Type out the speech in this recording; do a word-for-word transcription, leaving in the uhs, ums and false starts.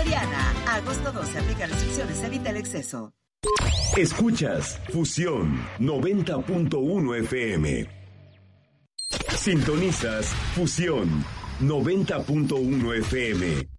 Soriana. Agosto doce, aplica restricciones, evita el exceso. Escuchas Fusión noventa punto uno F M. Sintonizas Fusión noventa punto uno F M.